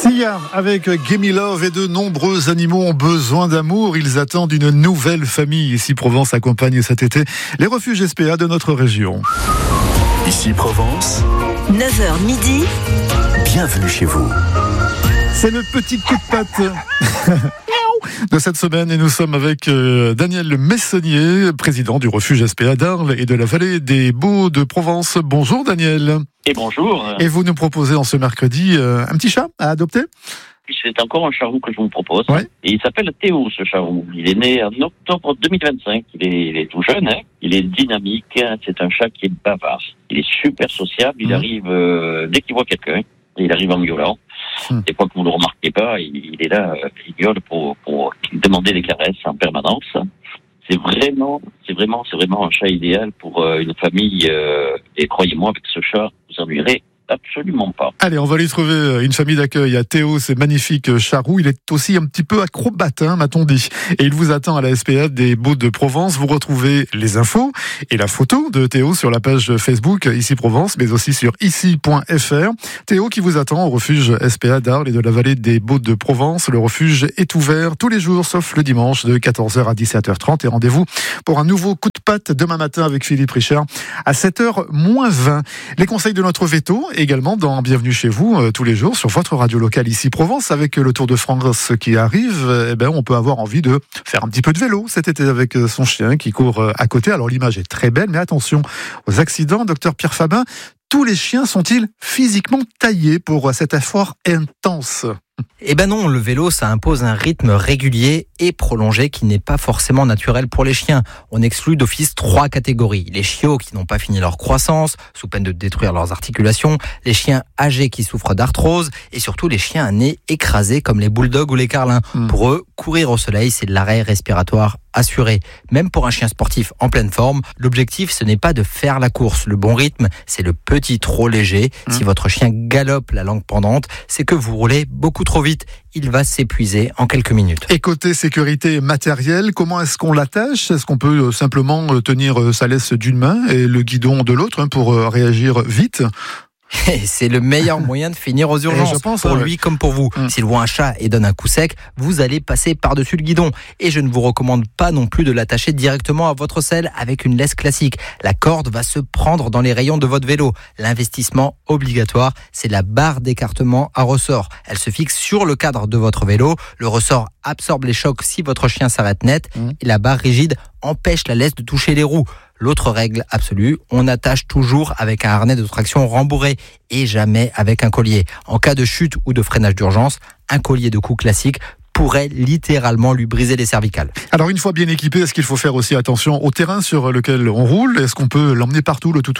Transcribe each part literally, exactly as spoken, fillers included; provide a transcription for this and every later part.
Sia avec Gimme Love et de nombreux animaux ont besoin d'amour. Ils attendent une nouvelle famille. Ici Provence accompagne cet été les refuges S P A de notre région. Ici Provence, neuf heures midi. Bienvenue chez vous. C'est le petit coup de patte de cette semaine et nous sommes avec euh, Daniel Messonnier, président du refuge S P A d'Arles et de la vallée des Baux de Provence. Bonjour Daniel. Et bonjour. Et vous nous proposez en ce mercredi euh, un petit chat à adopter ? C'est encore un charroux que je vous propose. Ouais. Et il s'appelle Théo, ce charroux. Il est né en octobre deux mille vingt-cinq. Il est, il est tout jeune, hein. Il est dynamique. C'est un chat qui est bavard. Il est super sociable. Il mmh. arrive euh, dès qu'il voit quelqu'un. Il arrive en miaulant. Mmh. Des fois que vous ne le remarquez pas, il, il est là, euh, il gueule pour, pour demander des caresses en permanence. C'est vraiment, c'est vraiment, c'est vraiment un chat idéal pour euh, une famille. Euh, et croyez-moi, avec ce chat, vous ennuierez absolument pas. Allez, on va lui trouver une famille d'accueil à Théo, c'est magnifique charroux. Il est aussi un petit peu acrobate, hein, m'a-t-on dit. Et il vous attend à la S P A des Baux de Provence. Vous retrouvez les infos et la photo de Théo sur la page Facebook Ici Provence, mais aussi sur ici point f r. Théo qui vous attend au refuge S P A d'Arles et de la vallée des Baux de Provence. Le refuge est ouvert tous les jours, sauf le dimanche de quatorze heures à dix-sept heures trente. Et rendez-vous pour un nouveau coup de patte demain matin avec Philippe Richard à sept heures moins vingt. Les conseils de notre veto également dans Bienvenue chez vous euh, tous les jours sur votre radio locale Ici Provence. Avec le Tour de France qui arrive, eh ben, on peut avoir envie de faire un petit peu de vélo cet été avec son chien qui court à côté. Alors l'image est très belle, mais attention aux accidents. Docteur Pierre Fabin, tous les chiens sont-ils physiquement taillés pour cet effort intense ? Eh ben non, le vélo, ça impose un rythme régulier et prolongé qui n'est pas forcément naturel pour les chiens. On exclut d'office trois catégories. Les chiots qui n'ont pas fini leur croissance, sous peine de détruire leurs articulations, les chiens âgés qui souffrent d'arthrose et surtout les chiens à nez écrasé comme les bulldogs ou les carlins. Mmh. Pour eux, courir au soleil, c'est de l'arrêt respiratoire assuré. Même pour un chien sportif en pleine forme, l'objectif, ce n'est pas de faire la course. Le bon rythme, c'est le petit trot léger. Mmh. Si votre chien galope la langue pendante, c'est que vous roulez beaucoup trop vite. Il va s'épuiser en quelques minutes. Et côté sécurité matérielle, comment est-ce qu'on l'attache ? Est-ce qu'on peut simplement tenir sa laisse d'une main et le guidon de l'autre hein, pour réagir vite ? C'est le meilleur moyen de finir aux urgences, pense, pour ouais. lui comme pour vous. Mmh. S'il voit un chat et donne un coup sec, vous allez passer par-dessus le guidon. Et je ne vous recommande pas non plus de l'attacher directement à votre selle avec une laisse classique. La corde va se prendre dans les rayons de votre vélo. L'investissement obligatoire, c'est la barre d'écartement à ressort. Elle se fixe sur le cadre de votre vélo. Le ressort absorbe les chocs si votre chien s'arrête net. Mmh. Et la barre rigide empêche la laisse de toucher les roues. L'autre règle absolue, on attache toujours avec un harnais de traction rembourré et jamais avec un collier. En cas de chute ou de freinage d'urgence, un collier de cou classique pourrait littéralement lui briser les cervicales. Alors une fois bien équipé, est-ce qu'il faut faire aussi attention au terrain sur lequel on roule ? Est-ce qu'on peut l'emmener partout, le toutou ?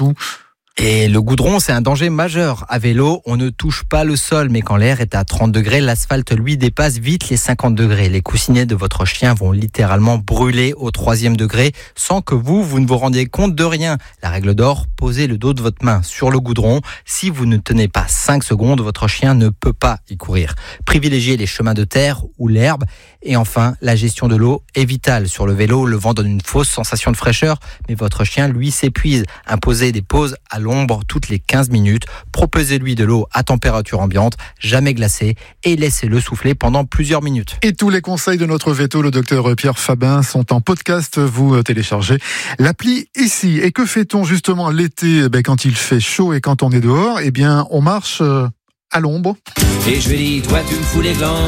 Et le goudron, c'est un danger majeur. À vélo, on ne touche pas le sol, mais quand l'air est à trente degrés, l'asphalte, lui, dépasse vite les cinquante degrés. Les coussinets de votre chien vont littéralement brûler au troisième degré sans que vous, vous ne vous rendiez compte de rien. La règle d'or, posez le dos de votre main sur le goudron. Si vous ne tenez pas cinq secondes, votre chien ne peut pas y courir. Privilégiez les chemins de terre ou l'herbe. Et enfin, la gestion de l'eau est vitale. Sur le vélo, le vent donne une fausse sensation de fraîcheur, mais votre chien, lui, s'épuise. Imposez des pauses à l'ombre toutes les quinze minutes. Proposez-lui de l'eau à température ambiante, jamais glacée, et laissez-le souffler pendant plusieurs minutes. Et tous les conseils de notre veto, le docteur Pierre Fabin, sont en podcast. Vous téléchargez l'appli Ici. Et que fait-on justement l'été ben, quand il fait chaud et quand on est dehors ? Eh bien, on marche... Euh à l'ombre. Et je lui dis, toi tu me fous les glandes,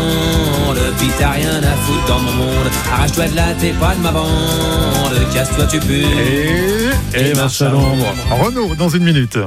puis t'as rien à foutre dans mon monde. Arrache-toi de là, t'es pas de ma bande, casse-toi tu pues. Et, et, et marche à l'ombre. Renaud, dans une minute.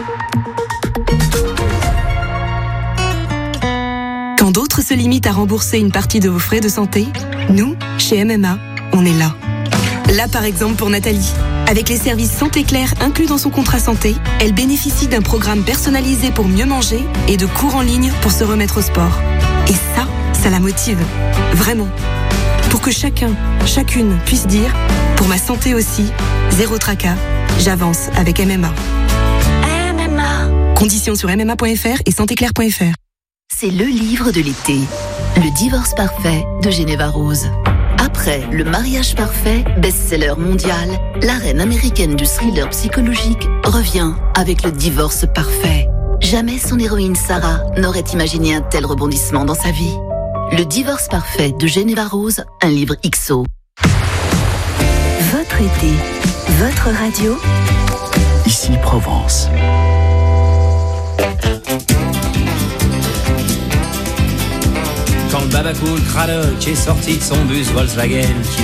Quand d'autres se limitent à rembourser une partie de vos frais de santé, nous, chez M M A, on est là. Là par exemple pour Nathalie. Avec les services Santé Claire inclus dans son contrat santé, elle bénéficie d'un programme personnalisé pour mieux manger et de cours en ligne pour se remettre au sport. Et ça, ça la motive. Vraiment. Pour que chacun, chacune puisse dire « Pour ma santé aussi, zéro tracas, j'avance avec M M A ». M M A. Conditions sur m m a point f r et santé claire point f r. C'est le livre de l'été. Le divorce parfait de Geneva Rose. Après Le mariage parfait, best-seller mondial, la reine américaine du thriller psychologique revient avec Le divorce parfait. Jamais son héroïne Sarah n'aurait imaginé un tel rebondissement dans sa vie. Le divorce parfait de Geneva Rose, un livre X O. Votre été, votre radio. Ici Provence. Quand le Babacool Cradock est sorti de son bus Volkswagen,